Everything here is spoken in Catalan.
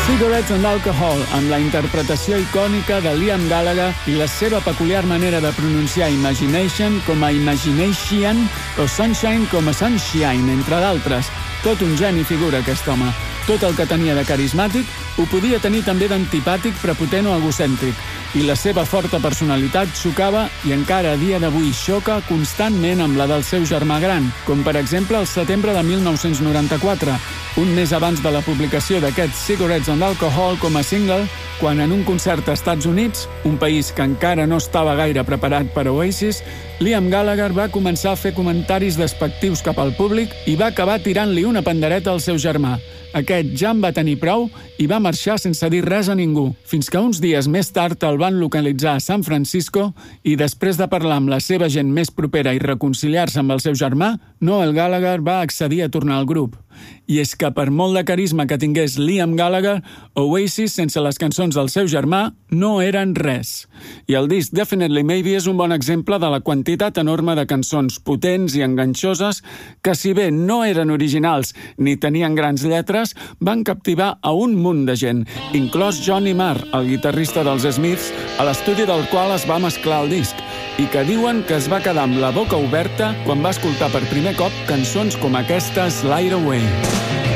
Cigarettes and Alcohol, amb la interpretació icònica de Liam Gallagher i la seva peculiar manera de pronunciar Imagination com a Imagination o Sunshine com a Sunshine, entre d'altres. Tot un geni figura aquest home. Tot el que tenia de carismàtic ho podia tenir també d'antipàtic, prepotent o egocèntric. I la seva forta personalitat xocava, i encara a dia d'avui xoca, constantment amb la del seu germà gran, com per exemple el setembre de 1994, un mes abans de la publicació d'aquest Cigarettes and Alcohol com a single, quan en un concert als Estats Units, un país que encara no estava gaire preparat per Oasis, Liam Gallagher va començar a fer comentaris despectius cap al públic i va acabar tirant-li una pandereta al seu germà. Aquest ja en va tenir prou i va marxar sense dir res a ningú, fins que uns dies més tard el van localitzar a San Francisco i després de parlar amb la seva gent més propera i reconciliar-se amb el seu germà, Noel Gallagher va accedir a tornar al grup. I és que per molt de carisma que tingués Liam Gallagher, Oasis, sense les cançons del seu germà, no eren res. I el disc Definitely Maybe és un bon exemple de la quantitat enorme de cançons potents i enganxoses que, si bé no eren originals ni tenien grans lletres, van captivar a un munt de gent, inclòs Johnny Marr, el guitarrista dels Smiths, a l'estudi del qual es va mesclar el disc, i que diuen que es va quedar amb la boca oberta quan va escoltar per primer cop cançons com aquesta Slide Away.